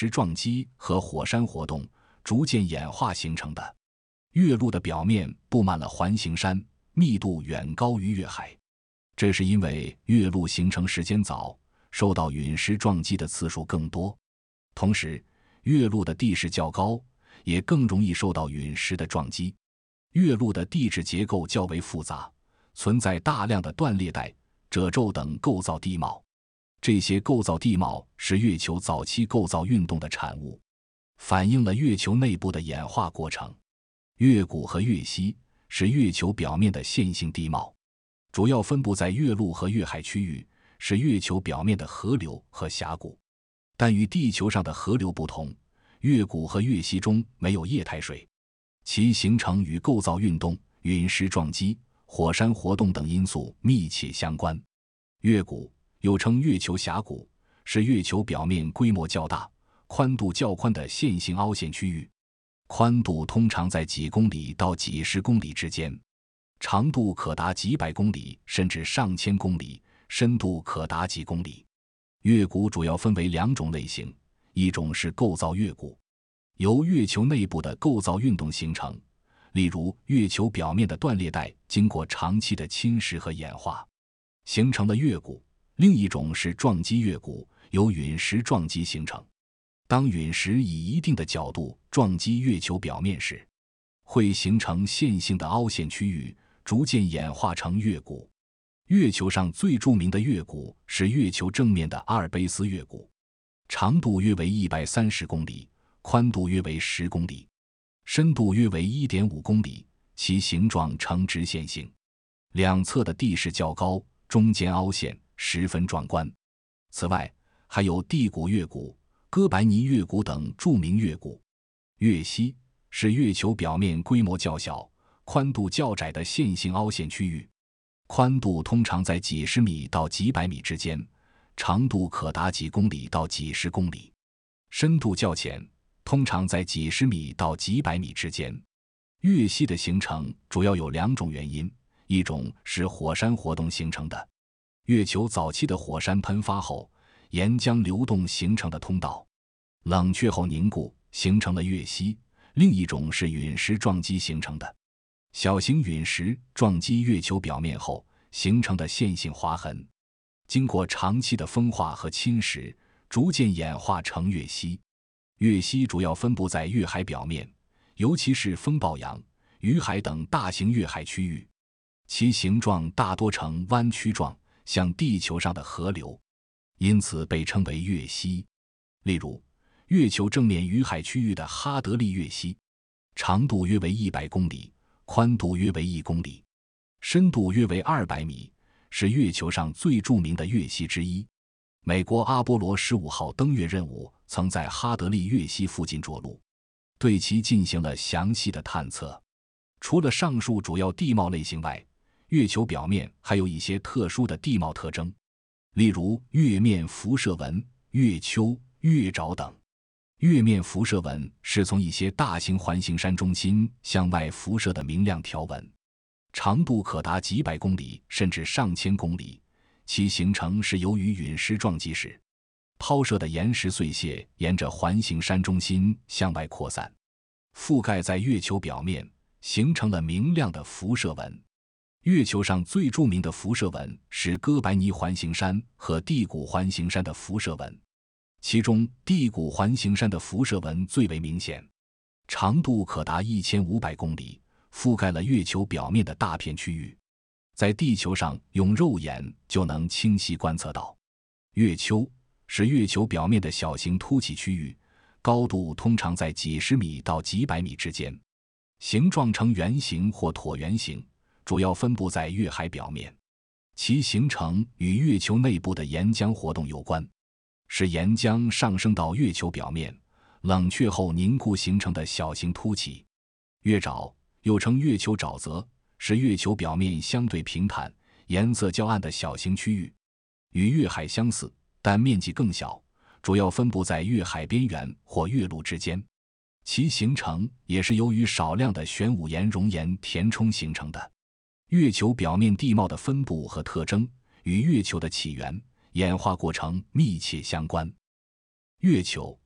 石撞击和火山活动逐渐演化形成的。月陆的表面布满了环形山，密度远高于月海，这是因为月陆形成时间早，受到陨石撞击的次数更多。同时，月陆的地势较高，也更容易受到陨石的撞击。月陆的地质结构较为复杂，存在大量的断裂带、褶皱等构造地貌。这些构造地貌是月球早期构造运动的产物，反映了月球内部的演化过程。月谷和月溪是月球表面的线性地貌，主要分布在月陆和月海区域，是月球表面的河流和峡谷。但与地球上的河流不同，月谷和月溪中没有液态水，其形成与构造运动、陨石撞击、火山活动等因素密切相关。月谷又称月球峡谷，是月球表面规模较大、宽度较宽的线性凹陷区域，宽度通常在几公里到几十公里之间，长度可达几百公里甚至上千公里，深度可达几公里。月谷主要分为两种类型，一种是构造月谷，由月球内部的构造运动形成，例如月球表面的断裂带经过长期的侵蚀和演化，形成了月谷。另一种是撞击月谷，由陨石撞击形成。当陨石以一定的角度撞击月球表面时，会形成线性的凹陷区域，逐渐演化成月谷。月球上最著名的月谷是月球正面的阿尔卑斯月谷，长度约为130公里，宽度约为10公里，深度约为 1.5 公里，其形状呈直线型，两侧的地势较高，中间凹陷，十分壮观。此外，还有地谷月谷、哥白尼月谷等著名月谷。月溪是月球表面规模较小、宽度较窄的线性凹陷区域，宽度通常在几十米到几百米之间，长度可达几公里到几十公里，深度较浅，通常在几十米到几百米之间。月溪的形成主要有两种原因，一种是火山活动形成的，月球早期的火山喷发后，岩浆流动形成的通道，冷却后凝固，形成了月溪；另一种是陨石撞击形成的，小型陨石撞击月球表面后形成的线性划痕，经过长期的风化和侵蚀，逐渐演化成月溪。月溪主要分布在月海表面，尤其是风暴洋、雨海等大型月海区域，其形状大多呈弯曲状，像地球上的河流，因此被称为月溪。例如，月球正面雨海区域的哈德利月溪，长度约为100公里，宽度约为1公里，深度约为200米，是月球上最著名的月溪之一。美国阿波罗15号登月任务曾在哈德利月溪附近着陆，对其进行了详细的探测。除了上述主要地貌类型外，月球表面还有一些特殊的地貌特征，例如月面辐射纹、月丘、月沼等。月面辐射纹是从一些大型环形山中心向外辐射的明亮条纹，长度可达几百公里甚至上千公里，其形成是由于陨石撞击时抛射的岩石碎屑沿着环形山中心向外扩散，覆盖在月球表面，形成了明亮的辐射纹。月球上最著名的辐射纹是哥白尼环形山和地谷环形山的辐射纹，其中地谷环形山的辐射纹最为明显，长度可达1500公里，覆盖了月球表面的大片区域，在地球上用肉眼就能清晰观测到。月丘是月球表面的小型凸起区域，高度通常在几十米到几百米之间，形状呈圆形或椭圆形，主要分布在月海表面，其形成与月球内部的岩浆活动有关，是岩浆上升到月球表面，冷却后凝固形成的小型凸起。月沼又称月球沼泽，是月球表面相对平坦、颜色较暗的小型区域，与月海相似，但面积更小，主要分布在月海边缘或月陆之间。其形成也是由于少量的玄武岩熔岩填充形成的。月球表面地貌的分布和特征与月球的起源、演化过程密切相关。月球